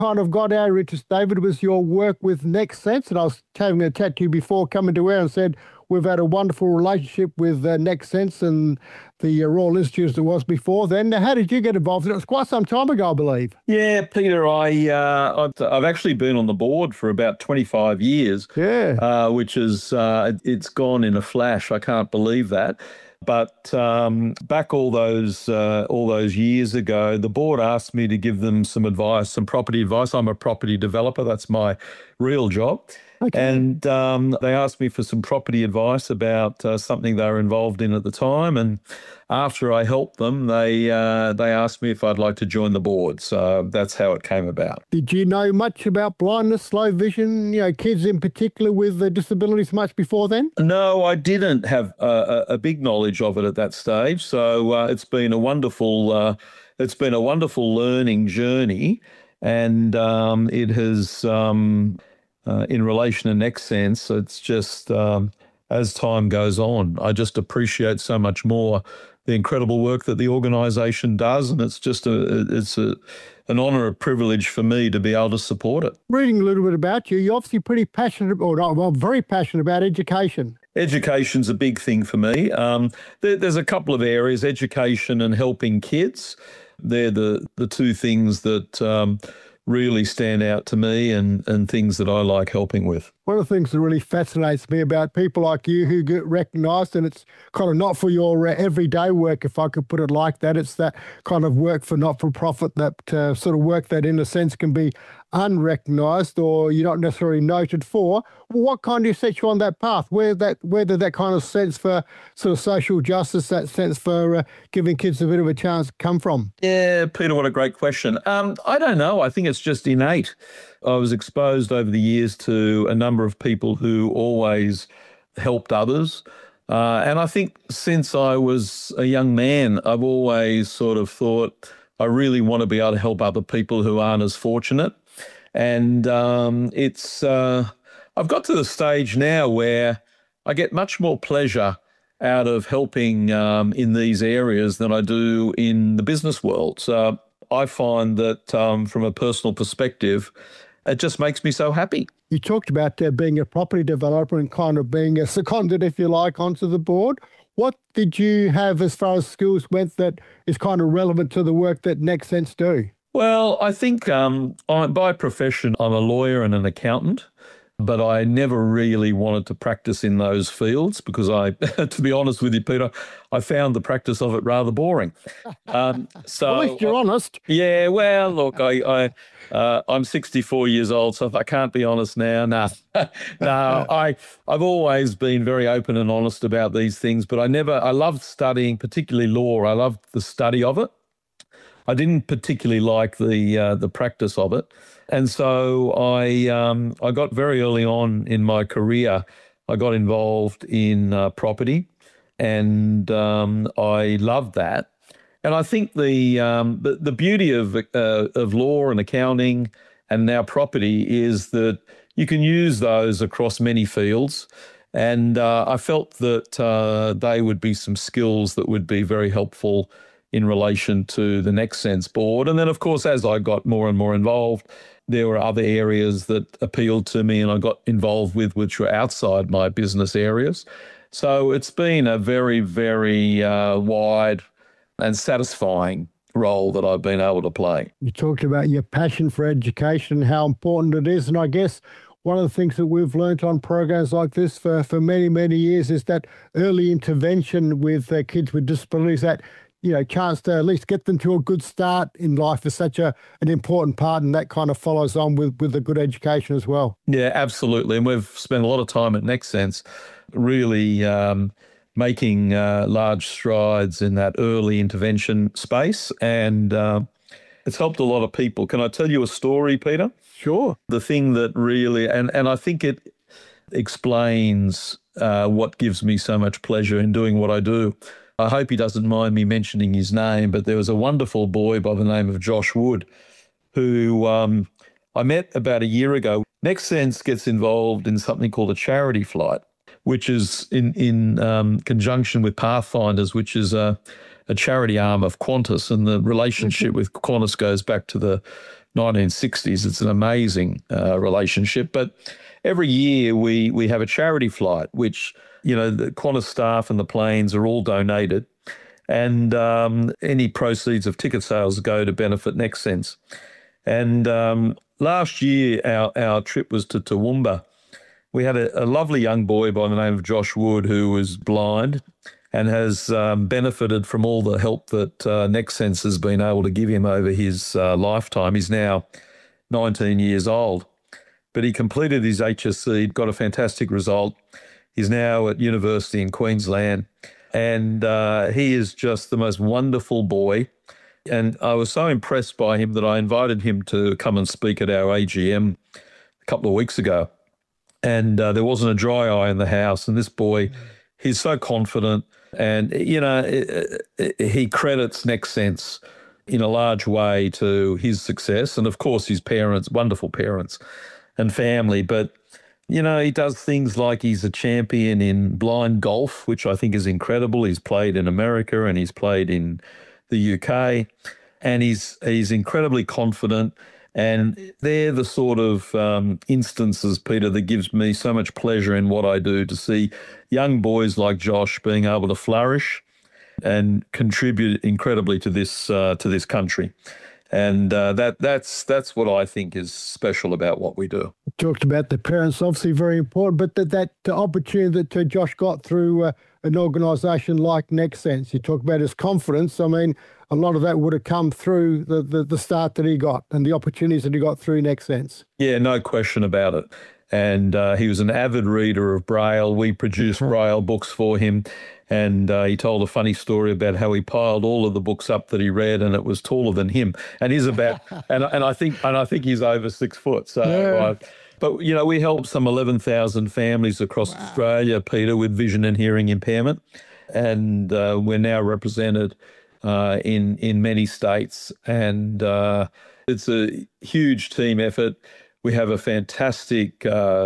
kind of got our interest, David, was your work with Next Sense. And I was having a chat to you before coming to air and said, we've had a wonderful relationship with Next Sense and the Royal Institute as it was before then. How did you get involved? It was quite some time ago, I believe. Yeah, Peter, I've actually been on the board for about 25 years. Yeah. Which is, it's gone in a flash. I can't believe that. But back all those years ago, the board asked me to give them some advice, some property advice. I'm a property developer. That's my real job. Okay. And they asked me for some property advice about something they were involved in at the time. And after I helped them, they asked me if I'd like to join the board. So that's how it came about. Did you know much about blindness, slow vision, kids in particular with disabilities much before then? No, I didn't have a big knowledge of it at that stage. So it's been a wonderful learning journey, and it has. In relation to Next Sense, it's just as time goes on, I just appreciate so much more the incredible work that the organisation does, and it's just an honour, a privilege for me to be able to support it. Reading a little bit about you, you're obviously pretty passionate, very passionate about education. Education's a big thing for me. There's a couple of areas, education and helping kids. They're the two things that really stand out to me and things that I like helping with. One of the things that really fascinates me about people like you who get recognised, and it's kind of not for your everyday work, if I could put it like that, it's that kind of work for not-for-profit, that sort of work that in a sense can be unrecognised or you're not necessarily noted for. What kind of set you on that path? Where did that kind of sense for sort of social justice, that sense for giving kids a bit of a chance come from? Yeah, Peter, what a great question. I don't know. I think it's just innate. I was exposed over the years to a number of people who always helped others. And I think since I was a young man, I've always sort of thought I really want to be able to help other people who aren't as fortunate. And I've got to the stage now where I get much more pleasure out of helping in these areas than I do in the business world. So I find that from a personal perspective, it just makes me so happy. You talked about being a property developer and kind of being a seconded, if you like, onto the board. What did you have as far as skills went that is kind of relevant to the work that Next Sense do? Well, I think by profession, I'm a lawyer and an accountant, but I never really wanted to practice in those fields because to be honest with you, Peter, I found the practice of it rather boring. So at least you're honest. Yeah, well, look, I'm 64 years old, so if I can't be honest now, no. I've always been very open and honest about these things, but I loved studying, particularly law. I loved the study of it. I didn't particularly like the practice of it. And so I got very early on in my career, I got involved in property, and I loved that. And I think the beauty of law and accounting and now property is that you can use those across many fields. And I felt that they would be some skills that would be very helpful in relation to the Next Sense board. And then, of course, as I got more and more involved, there were other areas that appealed to me and I got involved with, which were outside my business areas. So it's been a very, very wide and satisfying role that I've been able to play. You talked about your passion for education, how important it is. And I guess one of the things that we've learnt on programs like this for many, many years is that early intervention with kids with disabilities, that chance to at least get them to a good start in life is such an important part, and that kind of follows on with a good education as well. Yeah, absolutely. And we've spent a lot of time at Next Sense really making large strides in that early intervention space, and it's helped a lot of people. Can I tell you a story, Peter? Sure. The thing that really, and I think it explains what gives me so much pleasure in doing what I do. I hope he doesn't mind me mentioning his name, but there was a wonderful boy by the name of Josh Wood who I met about a year ago. Next Sense gets involved in something called a charity flight, which is in conjunction with Pathfinders, which is a charity arm of Qantas, and the relationship with Qantas goes back to the 1960s. It's an amazing relationship. But every year we have a charity flight, which, the Qantas staff and the planes are all donated. And any proceeds of ticket sales go to benefit NextSense. And last year, our trip was to Toowoomba. We had a lovely young boy by the name of Josh Wood, who was blind and has benefited from all the help that NextSense has been able to give him over his lifetime. He's now 19 years old, but he completed his HSC, got a fantastic result. He's now at university in Queensland, and he is just the most wonderful boy. And I was so impressed by him that I invited him to come and speak at our AGM a couple of weeks ago. And there wasn't a dry eye in the house. And this boy, he's so confident. And, he credits NextSense in a large way to his success. And, of course, his parents, wonderful parents and family. But, he does things like he's a champion in blind golf, which I think is incredible. He's played in America and he's played in the UK, and he's incredibly confident. And they're the sort of instances, Peter, that gives me so much pleasure in what I do, to see young boys like Josh being able to flourish and contribute incredibly to this country. And that's what I think is special about what we do. Talked about the parents, obviously very important, but that opportunity that Josh got through an organisation like NextSense, you talk about his confidence. I mean, a lot of that would have come through the start that he got and the opportunities that he got through NextSense. Yeah, no question about it. And he was an avid reader of Braille. We produced Braille books for him. And he told a funny story about how he piled all of the books up that he read, and it was taller than him. And he's about, and I think he's over 6 foot. So, yeah. But we helped some 11,000 families across Australia, Peter, with vision and hearing impairment, and we're now represented in many states. And it's a huge team effort. We have a fantastic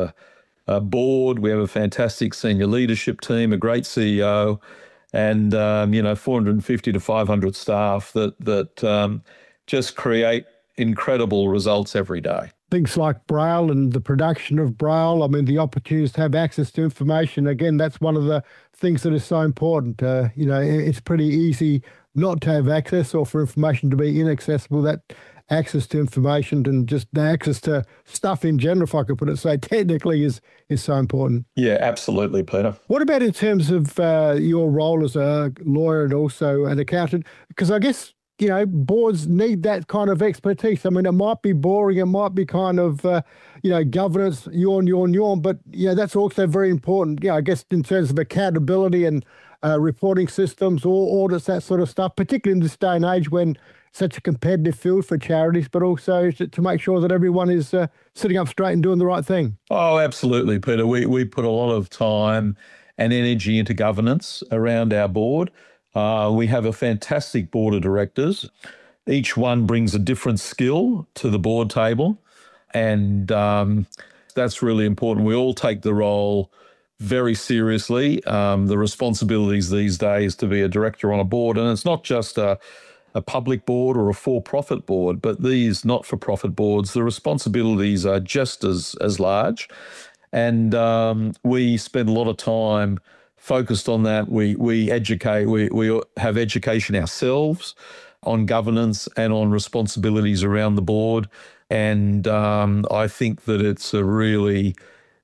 board. We have a fantastic senior leadership team, a great CEO, and 450 to 500 staff that just create incredible results every day. Things like Braille and the production of Braille, I mean, the opportunities to have access to information, again, that's one of the things that is so important. It's pretty easy not to have access or for information to be inaccessible. That access to information and just the access to stuff in general, if I could put it so technically, is so important. Yeah, absolutely, Peter. What about in terms of your role as a lawyer and also an accountant? Because I guess, boards need that kind of expertise. I mean, it might be boring, it might be kind of, governance, yawn, but, that's also very important, I guess, in terms of accountability and reporting systems or audits, that sort of stuff, particularly in this day and age when such a competitive field for charities, but also to make sure that everyone is sitting up straight and doing the right thing. Oh, absolutely, Peter. We put a lot of time and energy into governance around our board. We have a fantastic board of directors. Each one brings a different skill to the board table, and that's really important. We all take the role very seriously. The responsibilities these days to be a director on a board, and it's not just a public board or a for-profit board, but these not-for-profit boards, the responsibilities are just as large. And we spend a lot of time focused on that. We educate, we have education ourselves on governance and on responsibilities around the board. And I think that it's a really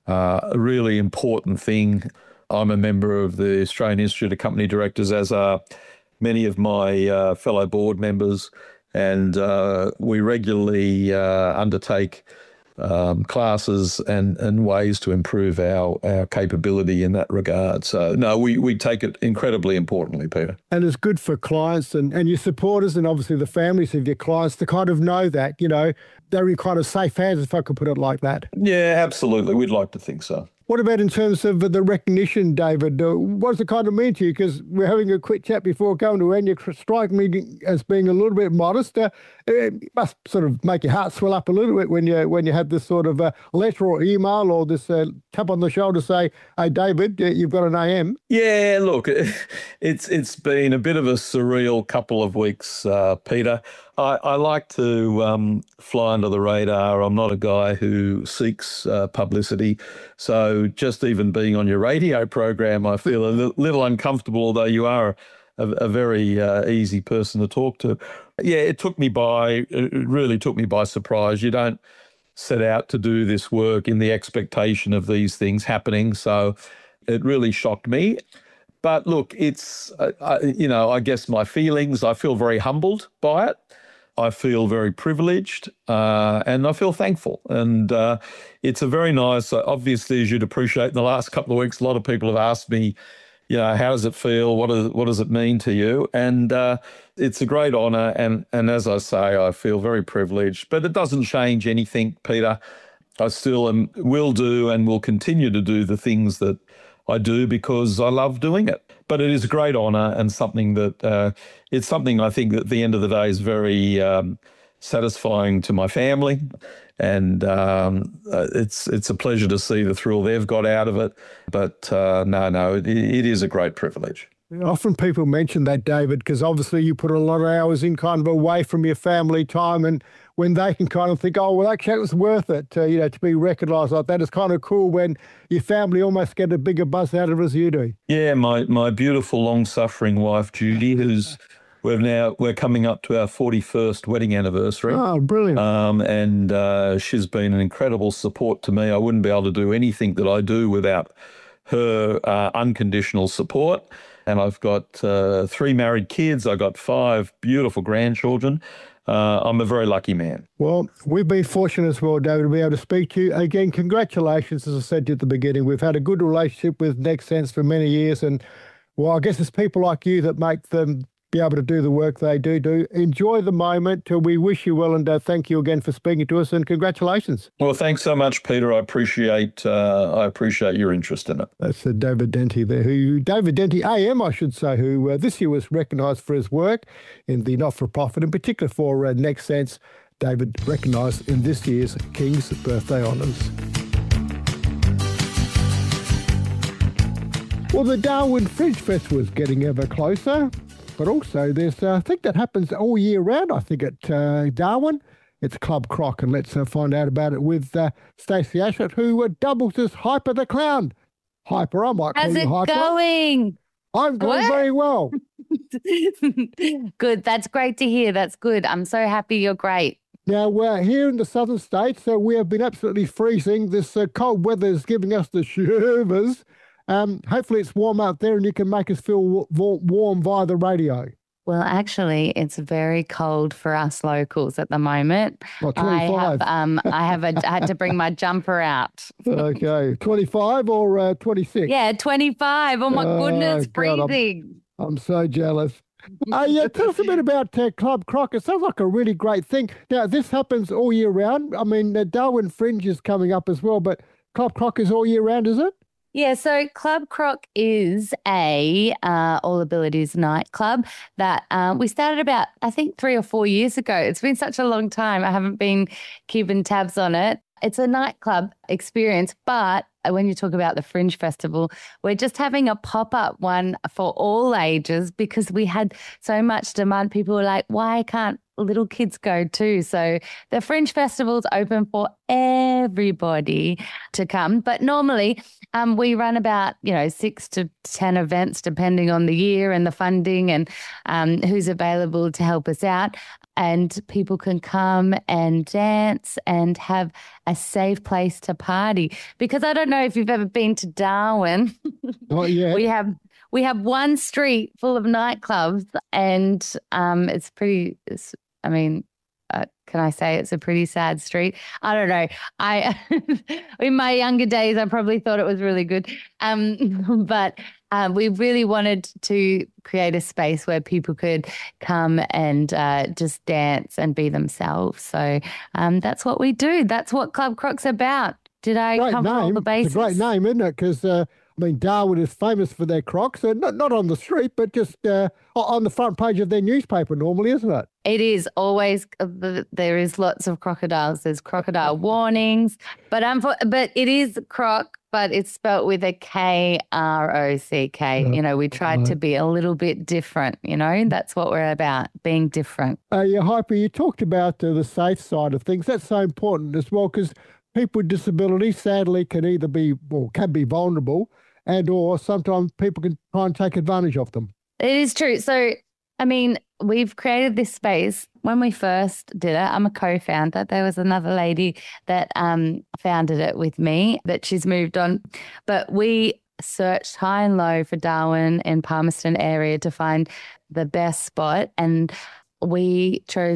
important thing. I'm a member of the Australian Institute of Company Directors, as are many of my fellow board members, and we regularly undertake classes and ways to improve our capability in that regard. So, no, we take it incredibly importantly, Peter. And it's good for clients and your supporters and obviously the families of your clients to kind of know that, they're in kind of safe hands, if I could put it like that. Yeah, absolutely. We'd like to think so. What about in terms of the recognition, David? What does it kind of mean to you? Because we're having a quick chat before going to end. You strike me as being a little bit modest. It must sort of make your heart swell up a little bit when you had this sort of letter or email or this tap on the shoulder, say, "Hey, David, you've got an AM." Yeah, look, it's been a bit of a surreal couple of weeks, Peter. I like to fly under the radar. I'm not a guy who seeks publicity. So just even being on your radio program, I feel a little uncomfortable, although you are a very easy person to talk to. Yeah, it really took me by surprise. You don't set out to do this work in the expectation of these things happening. So it really shocked me. But look, it's, I guess my feelings, I feel very humbled by it. I feel very privileged and I feel thankful. And it's a very nice, obviously, as you'd appreciate, in the last couple of weeks, a lot of people have asked me, how does it feel? What does it mean to you? And it's a great honour. And as I say, I feel very privileged. But it doesn't change anything, Peter. I still will do and will continue to do the things that I do because I love doing it. But it is a great honour and something that it's something I think at the end of the day is very satisfying to my family. And it's a pleasure to see the thrill they've got out of it. But it is a great privilege. Often people mention that, David, because obviously you put a lot of hours in kind of away from your family time, and when they can kind of think, oh, well, actually it was worth it, to be recognised like that. It's kind of cool when your family almost get a bigger buzz out of it as you do. Yeah, my beautiful, long-suffering wife, Judy, who's we're coming up to our 41st wedding anniversary. Oh, brilliant. And she's been an incredible support to me. I wouldn't be able to do anything that I do without her unconditional support. And I've got 3 married kids. I've got 5 beautiful grandchildren. I'm a very lucky man. Well, we've been fortunate as well, David, to be able to speak to you. Again, congratulations, as I said at the beginning. We've had a good relationship with Next Sense for many years. And, well, I guess it's people like you that make them be able to do the work they do. Enjoy the moment. We wish you well, and thank you again for speaking to us, and congratulations. Well, thanks so much, Peter. I appreciate your interest in it. That's David Denty there, David Denty AM, I should say, who this year was recognised for his work in the not-for-profit, in particular for Next Sense. David recognised in this year's King's Birthday Honours. Well, the Darwin Fringe Festival is getting ever closer. But also there's, I think that happens all year round, I think, at Darwin. It's Club Croc, and let's find out about it with Stacey Ashett, who doubles as Hyper the Clown. Hyper, I might call you Hyper. How's it going? I'm going very well. Good, that's great to hear. That's good. I'm so happy you're great. Now, here in the southern states, we have been absolutely freezing. This cold weather is giving us the shivers. Hopefully it's warm out there and you can make us feel warm via the radio. Well, actually, it's very cold for us locals at the moment. Well, 25. I had to bring my jumper out. Okay, 25 or 26? Yeah, 25. Oh my goodness, freezing. I'm so jealous. Tell us a bit about Club Croc. It sounds like a really great thing. Now, this happens all year round. I mean, Darwin Fringe is coming up as well, but Club Croc is all year round, is it? Yeah, so Club Croc is a all abilities nightclub that we started about, I think, 3 or 4 years ago. It's been such a long time. I haven't been keeping tabs on it. It's a nightclub experience, but when you talk about the Fringe Festival, we're just having a pop-up one for all ages because we had so much demand. People were like, why can't little kids go too? So the Fringe Festival's open for everybody to come. But normally we run about, 6 to 10 events depending on the year and the funding and who's available to help us out. And people can come and dance and have a safe place to party. Because I don't know if you've ever been to Darwin. Oh, yeah. We have one street full of nightclubs, and can I say it's a pretty sad street? I don't know. In my younger days, I probably thought it was really good. But we really wanted to create a space where people could come and just dance and be themselves. So that's what we do. That's what Club Croc's about. Did I cover all the bases? It's a great name, isn't it? Because Darwin is famous for their crocs, not on the street, but just on the front page of their newspaper normally, isn't it? It is always, there is lots of crocodiles. There's crocodile warnings, but it is croc, but it's spelt with a Krock. You know, we tried to be a little bit different, you know, that's what we're about, being different. Yeah, Hyper, you talked about the safe side of things. That's so important as well, because people with disabilities sadly can either be, or can be vulnerable, and or sometimes people can try and take advantage of them. It is true. So, I mean, we've created this space. When we first did it, I'm a co-founder. There was another lady that founded it with me, that she's moved on. But we searched high and low for Darwin and Palmerston area to find the best spot. And we chose